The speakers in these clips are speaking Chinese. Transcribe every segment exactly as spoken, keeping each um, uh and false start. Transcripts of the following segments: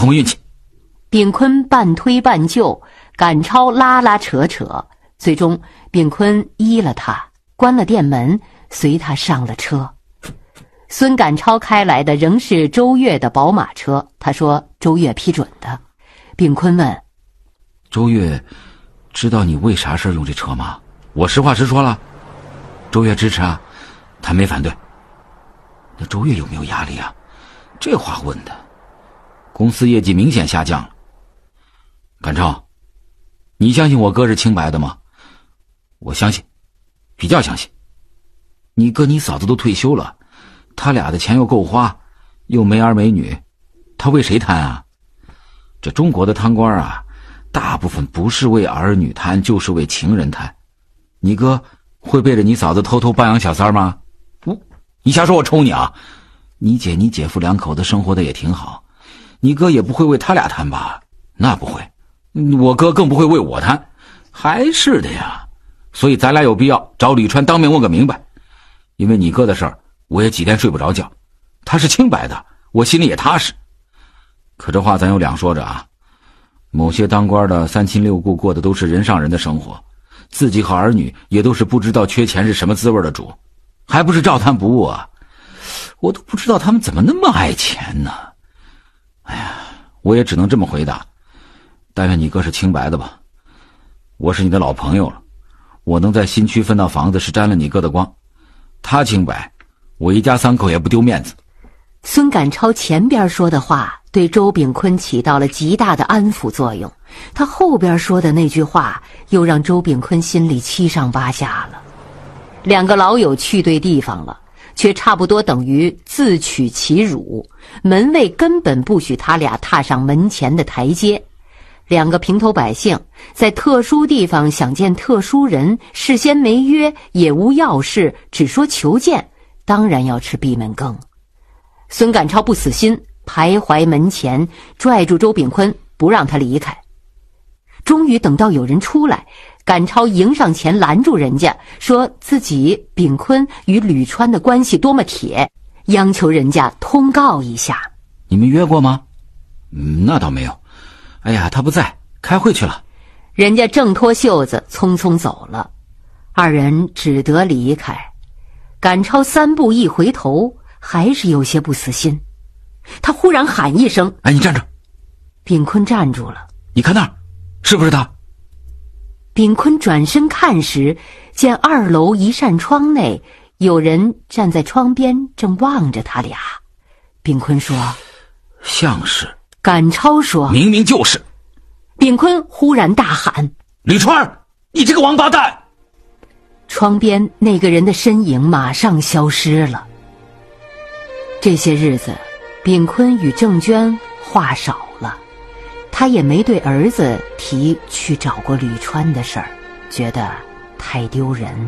碰碰运气。 炳坤半推半就，赶超拉拉扯扯，最终炳坤依了他，关了店门，随他上了车。孙赶超开来的仍是周越的宝马车，他说周越批准的。炳坤问： 周越知道你为啥事用这车吗？我实话实说了。周越支持啊，他没反对。那周越有没有压力啊？这话问的，公司业绩明显下降了。赶超，你相信我哥是清白的吗？我相信，比较相信。你哥你嫂子都退休了，他俩的钱又够花，又没儿没女，他为谁贪啊？这中国的贪官啊，大部分不是为儿女贪，就是为情人贪。你哥会背着你嫂子偷偷包养小三吗？不，你瞎说我抽你啊！你姐你姐夫两口子生活的也挺好，你哥也不会为他俩贪吧？那不会，我哥更不会为我贪，还是的呀。所以咱俩有必要找吕川当面问个明白。因为你哥的事儿，我也几天睡不着觉。他是清白的，我心里也踏实。可这话咱有两说着啊。某些当官的三亲六故过的都是人上人的生活，自己和儿女也都是不知道缺钱是什么滋味的主，还不是照贪不误啊。我都不知道他们怎么那么爱钱呢。哎呀，我也只能这么回答。但愿你哥是清白的吧。我是你的老朋友了，我能在新区分到房子是沾了你哥的光。他清白，我一家三口也不丢面子。 孙赶超前边说的话对周炳坤起到了极大的安抚作用，他后边说的那句话又让周炳坤心里七上八下了。两个老友去对地方了，却差不多等于自取其辱，门卫根本不许他俩踏上门前的台阶。两个平头百姓在特殊地方想见特殊人，事先没约，也无要事，只说求见，当然要吃闭门羹。孙赶超不死心，徘徊门前，拽住周炳坤不让他离开。终于等到有人出来，赶超迎上前拦住人家，说自己炳坤与吕川的关系多么铁，央求人家通告一下。 你们约过吗？嗯，那倒没有。哎呀，他不在，开会去了。 人家挣脱袖子匆匆走了，二人只得离开。赶超三步一回头，还是有些不死心。他忽然喊一声： 哎，你站着！ 炳坤站住了。 你看那儿，是不是他？ 炳坤转身看时，见二楼一扇窗内有人站在窗边，正望着他俩。炳坤说： 像是。 赶超说： 明明就是。 炳坤忽然大喊： 吕川，你这个王八蛋！ 窗边那个人的身影马上消失了。这些日子，炳坤与郑娟话少了，他也没对儿子提去找过吕川的事儿，觉得太丢人。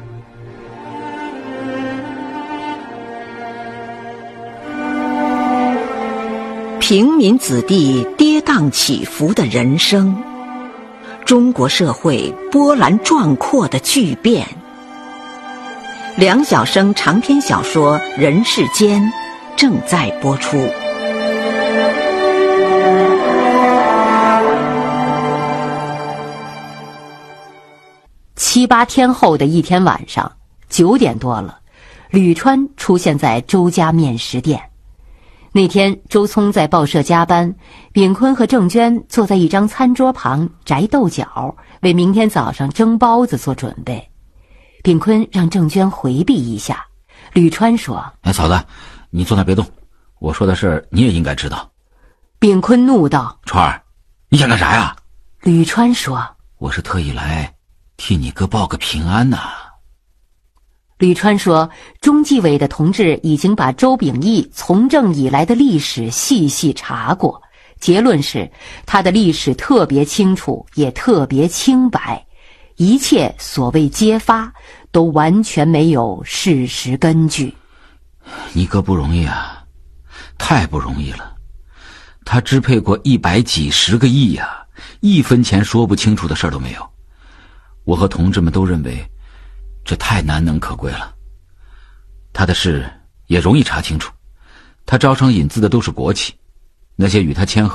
平民子弟跌宕起伏的人生，中国社会波澜壮阔的巨变。梁晓声长篇小说《人世间》正在播出。 七八天后的一天晚上，九点多了，吕川出现在周家面食店。那天周聪在报社加班，炳坤和郑娟坐在一张餐桌旁摘豆角，为明天早上蒸包子做准备。炳坤让郑娟回避一下，吕川说： 哎，嫂子，你坐那别动，我说的事你也应该知道。 炳坤怒道： 川儿，你想干啥呀？ 吕川说： 我是特意来替你哥报个平安呐。 吕川说，中纪委的同志已经把周秉义从政以来的历史细细查过，结论是他的历史特别清楚，也特别清白，一切所谓揭发都完全没有事实根据。 你哥不容易啊，太不容易了。他支配过一百几十个亿呀、啊，一分钱说不清楚的事儿都没有。我和同志们都认为这太难能可贵了。他的事也容易查清楚，他招商引资的都是国企，那些与他签合